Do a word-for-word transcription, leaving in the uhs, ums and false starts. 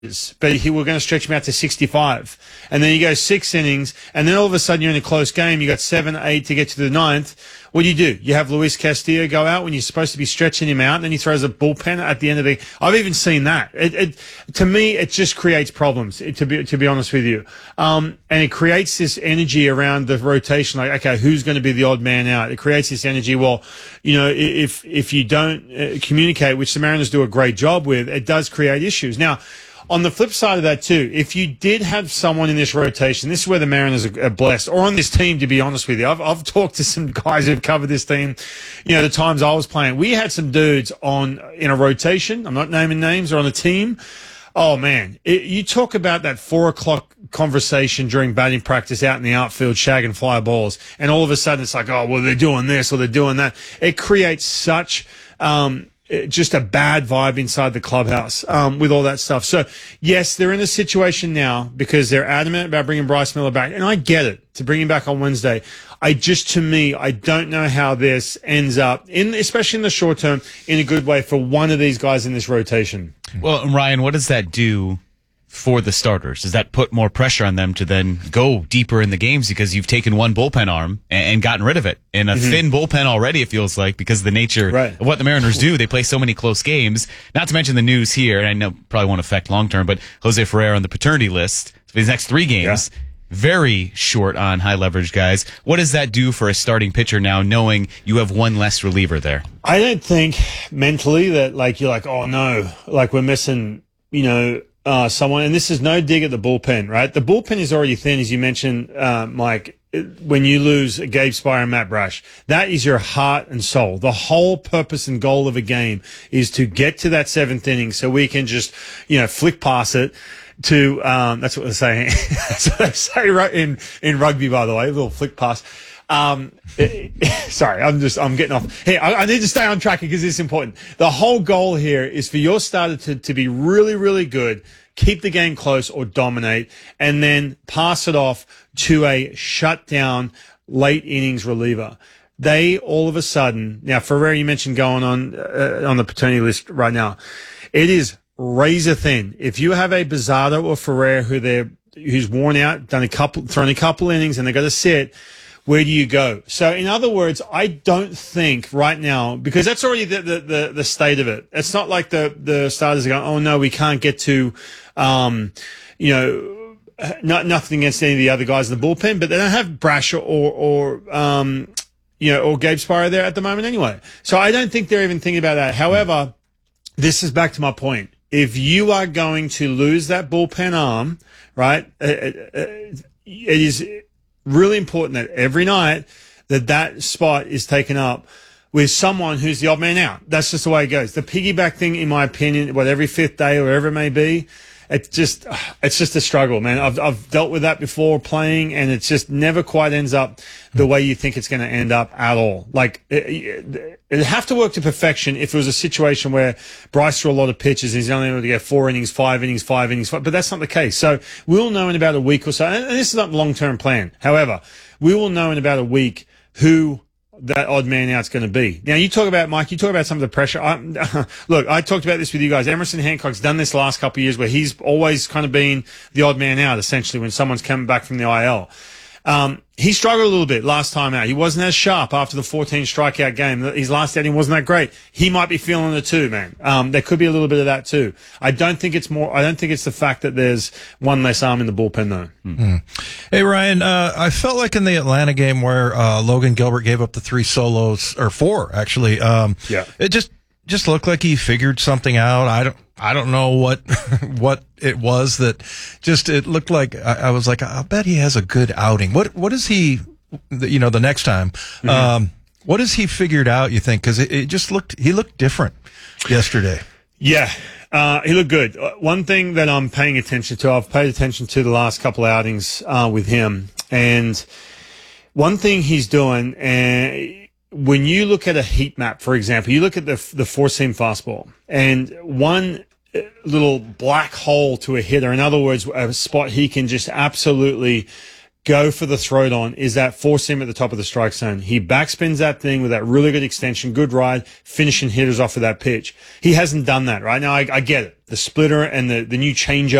but he we're going to stretch him out to sixty-five. And then you go six innings, and then all of a sudden you're in a close game. You got seven, eight to get to the ninth. What do you do? You have Luis Castillo go out when you're supposed to be stretching him out, and then he throws a bullpen at the end of the. I've even seen that. It, it to me, it just creates problems. It, to be to be honest with you, um, and it creates this energy around the rotation. Like, okay, who's going to be the odd man out? It creates this energy. Well, you know, if if you don't uh, communicate, which the Mariners do a great job with, it does create issues. Now, on the flip side of that too, if you did have someone in this rotation, this is where the Mariners are blessed, or on this team, to be honest with you. I've, I've talked to some guys who've covered this team, you know, the times I was playing. We had some dudes on, in a rotation, I'm not naming names, or on a team. Oh man, it, you talk about that four o'clock conversation during batting practice out in the outfield, shagging fly balls, and all of a sudden it's like, oh, well, they're doing this or they're doing that. It creates such, um, just a bad vibe inside the clubhouse um, with all that stuff. So, yes, they're in a situation now because they're adamant about bringing Bryce Miller back. And I get it, to bring him back on Wednesday. I just, to me, I don't know how this ends up, in especially in the short term, in a good way for one of these guys in this rotation. Well, Ryan, what does that do for the starters? Does that put more pressure on them to then go deeper in the games because you've taken one bullpen arm and, and gotten rid of it? And a mm-hmm. thin bullpen already, it feels like, because of the nature right. of what the Mariners do. They play so many close games. Not to mention the news here, and I know probably won't affect long term, but Jose Ferrer on the paternity list for these next three games. Yeah. Very short on high leverage guys. What does that do for a starting pitcher now, knowing you have one less reliever there? I don't think mentally that, like, you're like, oh no, like we're missing, you know, Uh, someone, and this is no dig at the bullpen, right? The bullpen is already thin, as you mentioned, uh, Mike. When you lose Gabe Spire and Matt Brash, that is your heart and soul. The whole purpose and goal of a game is to get to that seventh inning so we can just, you know, flick past it to, um, that's what they're saying. That's what they say in, in rugby, by the way, a little flick pass. Um, sorry, I'm just, I'm getting off. Here, I, I need to stay on track because it's important. The whole goal here is for your starter to, to be really, really good, keep the game close or dominate, and then pass it off to a shutdown late innings reliever. They all of a sudden, now Ferrer, you mentioned going on, uh, on the paternity list right now. It is razor thin. If you have a Bizzardo or Ferrer who they're, who's worn out, done a couple, thrown a couple innings and they got to sit, where do you go? So, in other words, I don't think right now, because that's already the, the, the, the state of it. It's not like the, the starters are going, oh no, we can't get to, um, you know, not, nothing against any of the other guys in the bullpen, but they don't have Brash or, or, um, you know, or Gabe Spire there at the moment anyway. So I don't think they're even thinking about that. However, this is back to my point. If you are going to lose that bullpen arm, right, it, it, it is really important that every night that that spot is taken up with someone who's the odd man out. That's just the way it goes. The piggyback thing, in my opinion, what, every fifth day or whatever it may be, it's just, it's just a struggle, man. I've, I've dealt with that before playing, and it just never quite ends up the way you think it's going to end up at all. Like, it, it'd have to work to perfection if it was a situation where Bryce threw a lot of pitches and he's only able to get four innings, five innings, five innings, five, but that's not the case. So we'll know in about a week or so, and this is not a long-term plan. However, we will know in about a week who that odd man out's going to be. Now, you talk about, Mike, you talk about some of the pressure. I, look, I talked about this with you guys. Emerson Hancock's done this last couple of years where he's always kind of been the odd man out, essentially, when someone's coming back from the I L. Um, he struggled a little bit last time out. He wasn't as sharp after the fourteen strikeout game. His last outing wasn't that great. He might be feeling it too, man. Um, there could be a little bit of that too. I don't think it's more, I don't think it's the fact that there's one less arm in the bullpen though. Mm-hmm. Hey, Ryan, uh, I felt like in the Atlanta game where, uh, Logan Gilbert gave up the three solos, or four actually, um, yeah. it just, just looked like he figured something out. I don't, I don't know what, what it was that just, it looked like, I, I was like, I bet he has a good outing. What, what is he, you know, the next time, mm-hmm. um, what has he figured out, you think? Cause it, it just looked, he looked different yesterday. Yeah. Uh, he looked good. Uh, one thing that I'm paying attention to, I've paid attention to the last couple of outings, uh, with him. And one thing he's doing, and, when you look at a heat map, for example, you look at the the four-seam fastball, and one little black hole to a hitter, in other words, a spot he can just absolutely go for the throwed on is that four seam at the top of the strike zone. He backspins that thing with that really good extension, good ride, finishing hitters off of that pitch. He hasn't done that right now. I, I get it. The splitter and the, the new changeup